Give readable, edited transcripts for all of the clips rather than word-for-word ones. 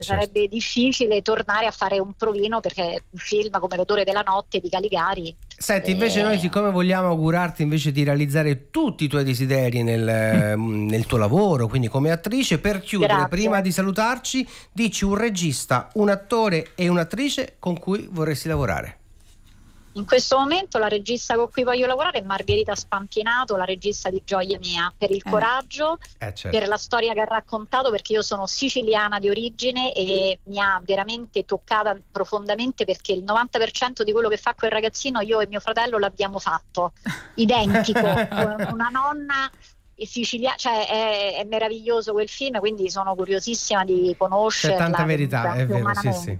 sarebbe difficile tornare a fare un provino, perché un film come L'odore della notte di Caligari. Senti, invece noi, siccome vogliamo augurarti invece di realizzare tutti i tuoi desideri nel tuo lavoro, quindi come attrice, per chiudere, Grazie. prima di salutarci, dici un regista, un attore e un'attrice con cui vorresti lavorare. In questo momento la regista con cui voglio lavorare è Margherita Spampinato, la regista di Gioia Mia, per il coraggio, Certo. per la storia che ha raccontato, perché io sono siciliana di origine e mi ha veramente toccata profondamente, perché il 90% di quello che fa quel ragazzino io e mio fratello l'abbiamo fatto, identico, una nonna siciliana, cioè è meraviglioso quel film, quindi sono curiosissima di conoscerla. C'è tanta verità, è vero, sì, sì.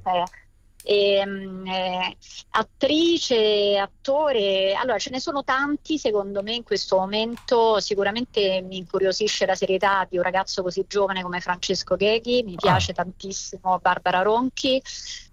Attrice, attore, allora ce ne sono tanti secondo me in questo momento. Sicuramente mi incuriosisce la serietà di un ragazzo così giovane come Francesco Gheghi, mi piace tantissimo Barbara Ronchi,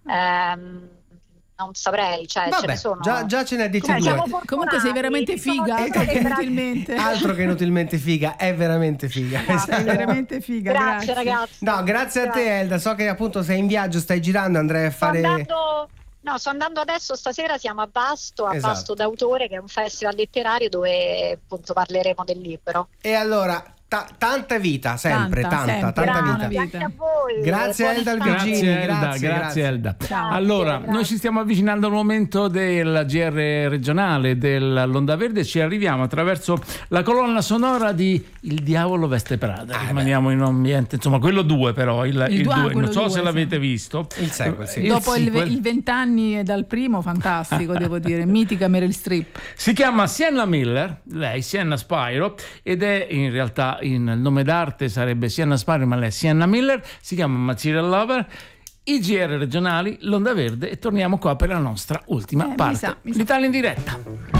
non saprei, cioè ce ne sono. Già ce ne dite due. Comunque sei veramente figa, altro che inutilmente figa, è veramente figa. È veramente figa. Grazie ragazzi. No, grazie a te Elda, so che appunto sei in viaggio, stai girando, andrai a fare... Sto andando adesso, stasera siamo a Basto, Basto d'autore, che è un festival letterario dove appunto parleremo del libro. E allora... tanta vita, sempre tanta vita. Grazie a voi. Grazie Elda Alvigini. Grazie Elda. Ciao. Allora, noi ci stiamo avvicinando al momento del GR regionale dell'Onda Verde, ci arriviamo attraverso la colonna sonora di Il Diavolo Veste Prada. Rimaniamo in un ambiente, insomma, quello 2 però, il 2, non so se l'avete visto. Il sequel, sì. Dopo il 20 anni dal primo, fantastico, devo dire, mitica Meryl Streep. Si chiama Sienna Miller, lei Sienna Spiro, ed è in realtà il nome d'arte sarebbe Sienna Spiro, ma lei è Sienna Miller, si chiama Material Lover. I GR regionali, l'Onda Verde, e torniamo qua per la nostra ultima parte. Mi sa. L'Italia in diretta.